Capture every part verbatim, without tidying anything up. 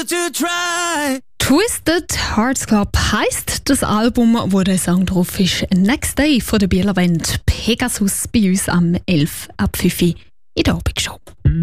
you to try. Twisted Hearts Club heisst das Album, wo der Song drauf ist. Next Day von der Bieler Band Pegasus bei uns am elf ab fünf in der Abendshow.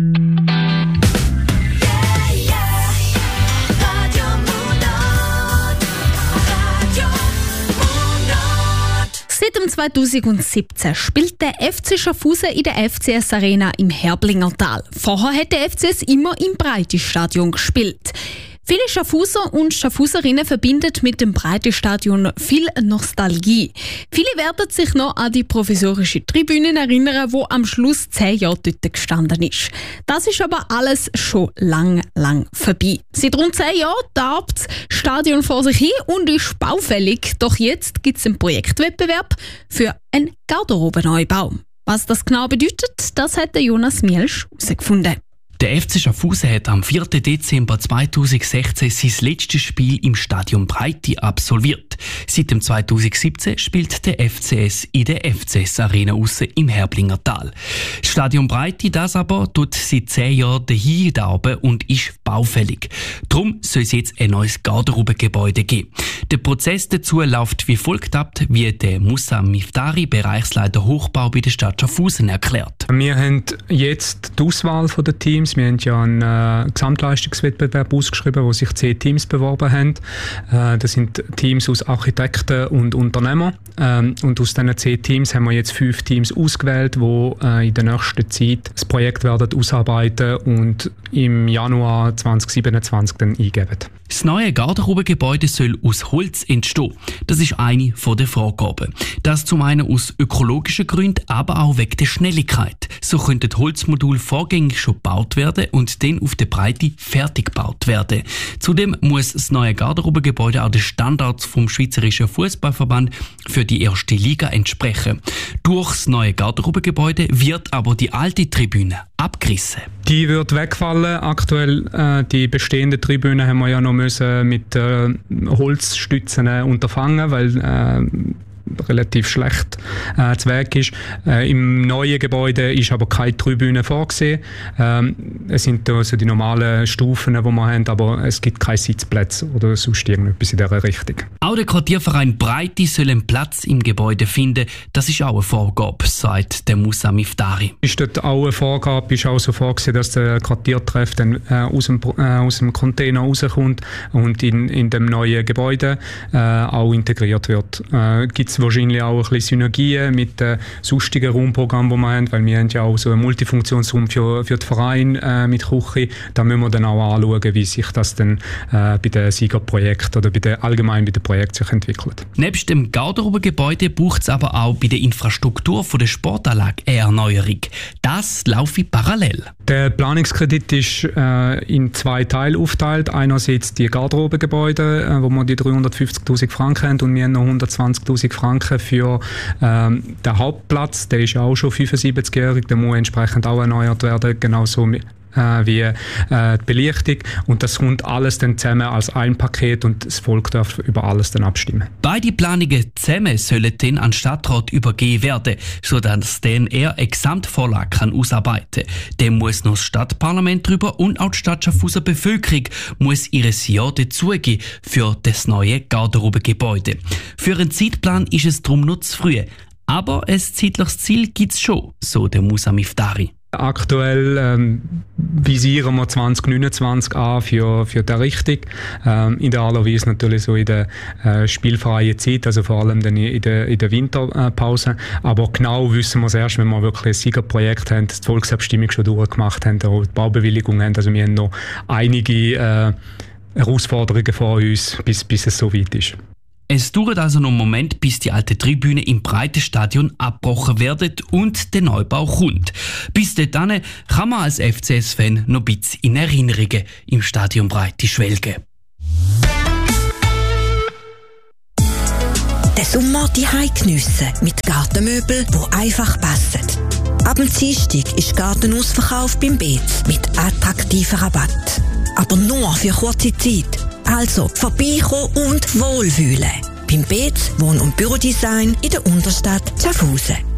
Seit dem zweitausendsiebzehn spielt der F C Schaffhausen in der F C S Arena im Herblingertal. Vorher hat der F C S immer im Breitestadion gespielt. Viele Schaffhauser und Schaffhauserinnen verbinden mit dem Breitestadion viel Nostalgie. Viele werden sich noch an die provisorische Tribüne erinnern, wo am Schluss zehn Jahre dort gestanden ist. Das ist aber alles schon lang, lang vorbei. Seit rund zehn Jahren darbt das Stadion vor sich hin und ist baufällig. Doch jetzt gibt es einen Projektwettbewerb für einen Garderobenneubau. Was das genau bedeutet, das hat der Jonas Mielsch herausgefunden. Der F C Schaffhausen hat am vierten Dezember zweitausendsechzehn sein letztes Spiel im Stadion Breite absolviert. Seit dem zweitausendsiebzehn spielt der F C S in der F C S Arena aussen im Herblingertal. Das Stadion Breite, das aber, tut seit zehn Jahren dahin darben und ist baufällig. Darum soll es jetzt ein neues Garderobengebäude geben. Der Prozess dazu läuft wie folgt ab, wie der Moussa Miftari, Bereichsleiter Hochbau bei der Stadt Schaffhausen, erklärt. Wir haben jetzt die Auswahl der Teams. Wir haben ja einen äh, Gesamtleistungswettbewerb ausgeschrieben, wo sich zehn Teams beworben haben. Äh, das sind Teams aus Architekten und Unternehmern. Ähm, und aus diesen zehn Teams haben wir jetzt fünf Teams ausgewählt, die äh, in der nächsten Zeit das Projekt werden ausarbeiten und im Januar zweitausendsiebenundzwanzig dann eingeben. Das neue Garderobengebäude soll aus Holz entstehen. Das ist eine der Vorgaben. Das zum einen aus ökologischen Gründen, aber auch wegen der Schnelligkeit. So könnten Holzmodule vorgängig schon gebaut werden und dann auf der Breite fertig gebaut werden. Zudem muss das neue Garderobengebäude auch den Standards vom Schweizerischen Fußballverband für die erste Liga entsprechen. Durch das neue Garderobengebäude wird aber die alte Tribüne abgerissen. Die wird wegfallen. Aktuell äh, die bestehende Tribüne haben wir ja noch müssen mit äh, Holzstützen äh, unterfangen, weil äh, relativ schlecht äh, zu Weg ist. Äh, Im neuen Gebäude ist aber keine Tribüne vorgesehen. Ähm, es sind also die normalen Stufen, die wir haben, aber es gibt keine Sitzplätze oder sonst irgendetwas in dieser Richtung. Auch der Quartierverein Breite soll einen Platz im Gebäude finden. Das ist auch eine Vorgabe, sagt der Moussa Miftari. Ist dort auch eine Vorgabe, ist auch so vorgesehen, dass der Quartiertreff dann äh, aus, dem, äh, aus dem Container rauskommt und in, in dem neuen Gebäude äh, auch integriert wird. Äh, gibt's wahrscheinlich auch ein bisschen Synergien mit den sonstigen Raumprogrammen, die wir haben, weil wir haben ja auch so einen Multifunktionsraum für, für den Verein äh, mit Küche. Da müssen wir dann auch anschauen, wie sich das dann äh, bei den Siegerprojekten oder bei den, allgemein bei den Projekten sich entwickelt. Nebst dem Garderobengebäude braucht es aber auch bei der Infrastruktur von der Sportanlage eine Erneuerung. Das laufe parallel. Der Planungskredit ist äh, in zwei Teile aufgeteilt. Einerseits die Garderobengebäude, äh, wo wir die dreihundertfünfzigtausend Franken haben, und wir haben noch hundertzwanzigtausend Franken für ähm, den Hauptplatz. Der ist auch schon fünfundsiebzigjährig, der muss entsprechend auch erneuert werden, genauso mit Äh, wie äh, die Belichtung, und das kommt alles dann zusammen als ein Paket und das Volk darf über alles dann abstimmen. Beide Planungen zusammen sollen dann an den Stadtrat übergeben werden, sodass dann er eine Gesamtvorlage kann ausarbeiten kann. Dann muss noch das Stadtparlament drüber und auch die Stadt Schaffhauser Bevölkerung muss ihr Ja dazugeben für das neue Garderobengebäude. Für einen Zeitplan ist es darum noch zu früh. Aber ein zeitliches Ziel gibt es schon, so der Moussa Miftari. Aktuell ähm, visieren wir zwanzig neunundzwanzig an für, für die Richtung. Ähm, idealerweise natürlich so in der äh, spielfreien Zeit, also vor allem dann in der, in der Winterpause. Aber genau wissen wir es erst, wenn wir wirklich ein Siegerprojekt haben, die Volksabstimmung schon durchgemacht haben, auch die Baubewilligung haben. Also wir haben noch einige äh, Herausforderungen vor uns, bis, bis es so weit ist. Es dauert also noch einen Moment, bis die alte Tribüne im Breitestadion abgebrochen wird und der Neubau kommt. Bis dahin kann man als F C S-Fan noch ein bisschen in Erinnerungen im Stadion Breite schwelgen. Den Sommer die Heim geniessen mit Gartenmöbeln, die einfach passen. Ab dem Dienstag ist Gartenausverkauf beim Beetz mit attraktiven Rabatt. Aber nur für kurze Zeit. Also vorbeikommen und wohlfühlen. Beim Beetz Wohn- und Bürodesign in der Unterstadt Schaffhausen.